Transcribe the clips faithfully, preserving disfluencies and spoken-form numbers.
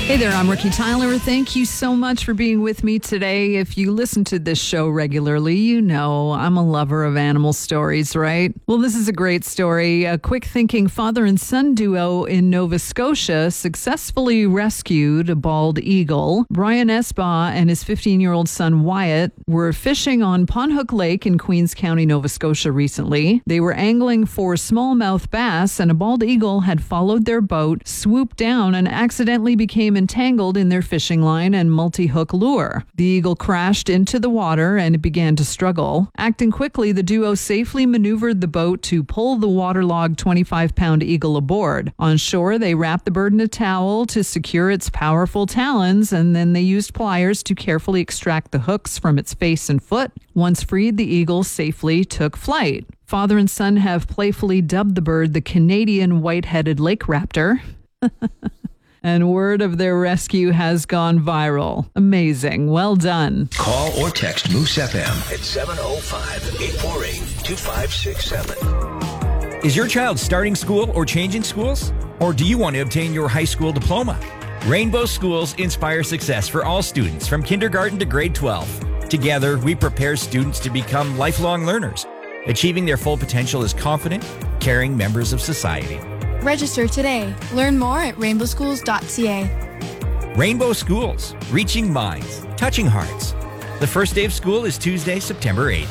Hey there, I'm Ricky Tyler. Thank you so much for being with me today. If you listen to this show regularly, you know I'm a lover of animal stories, right? Well, this is a great story. A quick-thinking father and son duo in Nova Scotia successfully rescued a bald eagle. Brian Esbaugh and his fifteen-year-old son Wyatt were fishing on Pondhook Lake in Queens County, Nova Scotia recently. They were angling for smallmouth bass, and a bald eagle had followed their boat, swooped down, and accidentally became entangled in their fishing line and multi-hook lure. The eagle crashed into the water and it began to struggle. Acting quickly, the duo safely maneuvered the boat to pull the waterlogged twenty-five pound eagle aboard. On shore, they wrapped the bird in a towel to secure its powerful talons, and then they used pliers to carefully extract the hooks from its face and foot. Once freed, the eagle safely took flight. Father and son have playfully dubbed the bird the Canadian white-headed lake raptor. And word of their rescue has gone viral. Amazing. Well done. Call or text Moose F M at seven oh five, eight four eight, two five six seven. Is your child starting school or changing schools? Or do you want to obtain your high school diploma? Rainbow Schools inspire success for all students from kindergarten to grade twelve. Together, we prepare students to become lifelong learners, achieving their full potential as confident, caring members of society. Register today. Learn more at rainbow schools dot c a. Rainbow Schools, reaching minds, touching hearts. The first day of school is Tuesday, September eighth.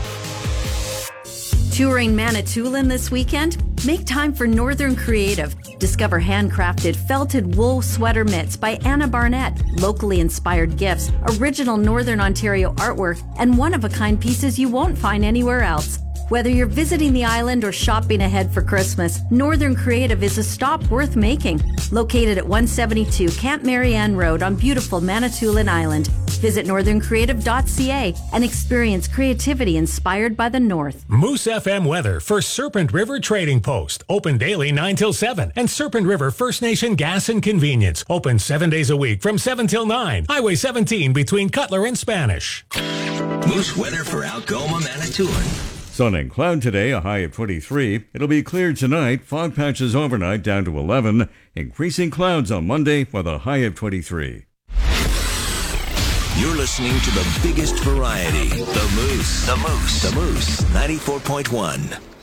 Touring Manitoulin this weekend? Make time for Northern Creative. Discover handcrafted felted wool sweater mitts by Anna Barnett, locally inspired gifts, original Northern Ontario artwork, and one-of-a-kind pieces you won't find anywhere else. Whether you're visiting the island or shopping ahead for Christmas, Northern Creative is a stop worth making. Located at one seventy-two Camp Marianne Road on beautiful Manitoulin Island. Visit northern creative dot c a and experience creativity inspired by the North. Moose F M weather for Serpent River Trading Post. Open daily nine till seven. And Serpent River First Nation Gas and Convenience. Open seven days a week from seven till nine. Highway seventeen between Cutler and Spanish. Moose weather for Algoma, Manitoulin. Sun and cloud today, a high of twenty-three. It'll be clear tonight, fog patches overnight down to eleven. Increasing clouds on Monday with a high of twenty-three. You're listening to the biggest variety, The Moose. The Moose. The Moose, ninety-four point one.